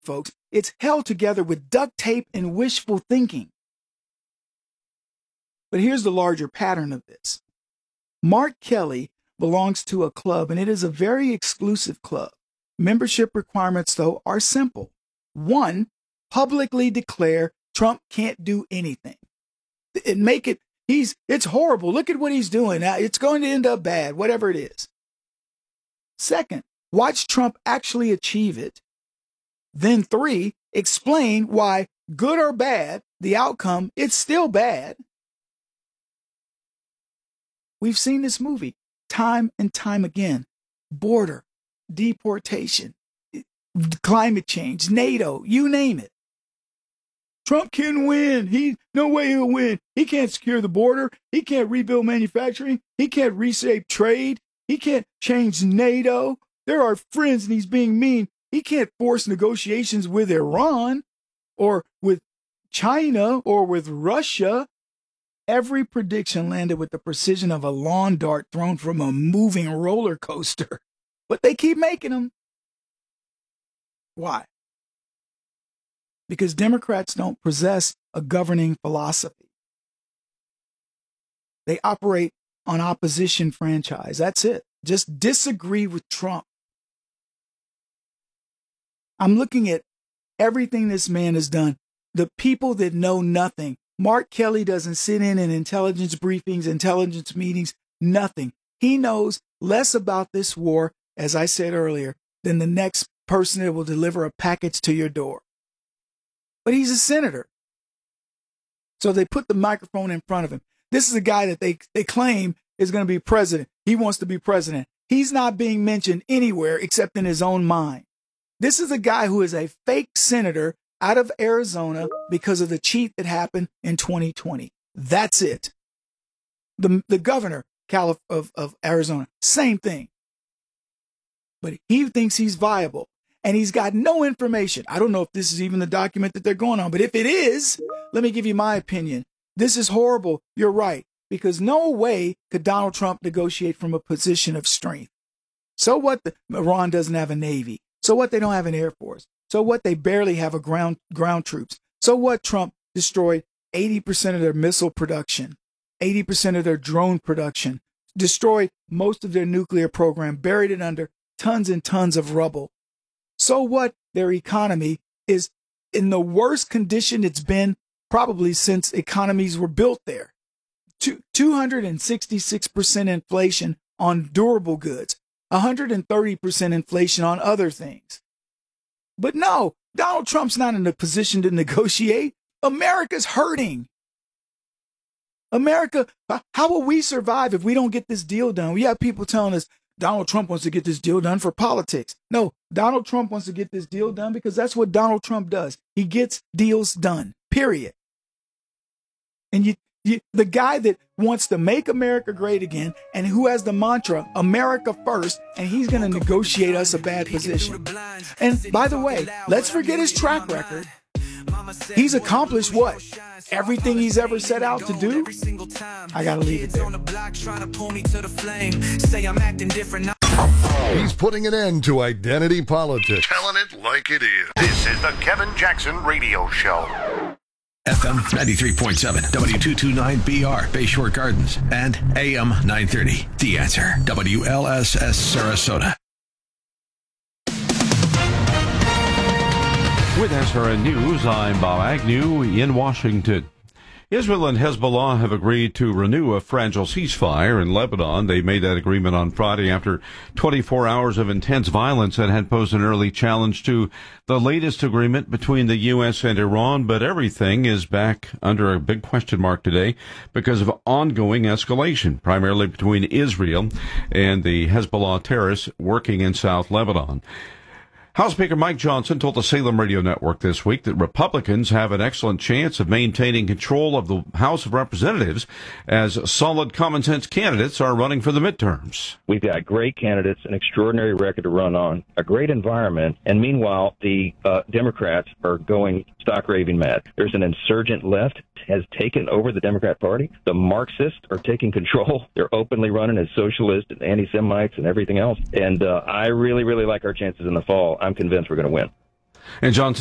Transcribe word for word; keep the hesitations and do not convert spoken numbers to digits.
folks. It's held together with duct tape and wishful thinking. But here's the larger pattern of this. Mark Kelly belongs to a club, and it is a very exclusive club. Membership requirements, though, are simple. One, publicly declare Trump can't do anything. And make it, he's, it's horrible. Look at what he's doing. It's going to end up bad, whatever it is. Second, watch Trump actually achieve it. Then three, explain why, good or bad, the outcome, it's still bad. We've seen this movie time and time again. Border, deportation, climate change, NATO, you name it. Trump can win. He, no way he'll win. He can't secure the border. He can't rebuild manufacturing. He can't reshape trade. He can't change NATO. There are friends and he's being mean. He can't force negotiations with Iran or with China or with Russia. Every prediction landed with the precision of a lawn dart thrown from a moving roller coaster. But they keep making them. Why? Because Democrats don't possess a governing philosophy. They operate on opposition franchise. That's it. Just disagree with Trump. I'm looking at everything this man has done. The people that know nothing. Mark Kelly doesn't sit in in intelligence briefings, intelligence meetings, nothing. He knows less about this war, as I said earlier, than the next person that will deliver a package to your door. But he's a senator. So they put the microphone in front of him. This is a guy that they, they claim is going to be president. He wants to be president. He's not being mentioned anywhere except in his own mind. This is a guy who is a fake senator out of Arizona because of the cheat that happened in twenty twenty. That's it. The, the governor Calif- of, of Arizona, same thing. But he thinks he's viable. And he's got no information. I don't know if this is even the document that they're going on. But if it is, let me give you my opinion. This is horrible. You're right. Because no way could Donald Trump negotiate from a position of strength. So what? The, Iran doesn't have a Navy. So what? They don't have an Air Force. So what? They barely have a ground ground troops. So what? Trump destroyed eighty percent of their missile production, eighty percent of their drone production, destroyed most of their nuclear program, buried it under tons and tons of rubble. So what? Their economy is in the worst condition it's been probably since economies were built there. two hundred sixty-six percent inflation on durable goods, one hundred thirty percent inflation on other things. But no, Donald Trump's not in a position to negotiate. America's hurting. America, how will we survive if we don't get this deal done? We have people telling us Donald Trump wants to get this deal done for politics. No, Donald Trump wants to get this deal done because that's what Donald Trump does. He gets deals done, period. And you, you, the guy that wants to make America great again and who has the mantra, America first, and he's going to negotiate us a bad position. And by the way, let's forget his track record. He's accomplished what? Everything he's ever set out to do? I gotta leave it there. He's putting an end to identity politics. Telling it like it is. This is the Kevin Jackson Radio Show. F M ninety-three point seven, W two twenty-nine B R, Bayshore Gardens, and A M nine thirty. The Answer, W L S S Sarasota. With S R N News, I'm Bob Agnew in Washington. Israel and Hezbollah have agreed to renew a fragile ceasefire in Lebanon. They made that agreement on Friday after twenty-four hours of intense violence that had posed an early challenge to the latest agreement between the U S and Iran. But everything is back under a big question mark today because of ongoing escalation, primarily between Israel and the Hezbollah terrorists working in South Lebanon. House Speaker Mike Johnson told the Salem Radio Network this week that Republicans have an excellent chance of maintaining control of the House of Representatives as solid common sense candidates are running for the midterms. We've got great candidates, an extraordinary record to run on, a great environment, and meanwhile, the uh, Democrats are going stock raving mad. There's an insurgent left has taken over the Democrat Party. The Marxists are taking control. They're openly running as socialists and anti-Semites and everything else. And uh, I really, really like our chances in the fall. I'm convinced we're going to win. And John